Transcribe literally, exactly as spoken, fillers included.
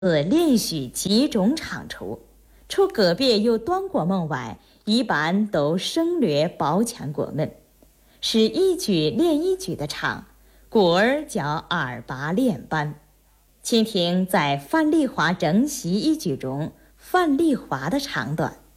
自练许几种场出，除个别有短过门外，一般都省略包腔过门，是一句连一句的唱，故而叫二八连班。请听在樊梨花征西一句中樊梨花的唱段。